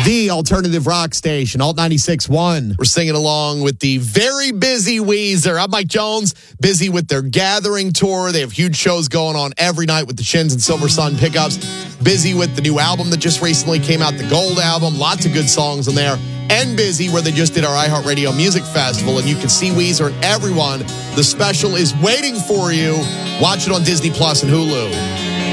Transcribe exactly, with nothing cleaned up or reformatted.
The alternative rock station, Alt ninety-six point one. We're singing along with the very busy Weezer. I'm Mike Jones, busy with their Gathering tour. They have huge shows going on every night with the Shins and Silver Sun pickups. Busy with the new album that just recently came out, the Gold album. Lots of good songs in there. And busy where they just did our iHeartRadio Music Festival, and you can see Weezer and everyone. The special is waiting for you. Watch it on Disney Plus and Hulu.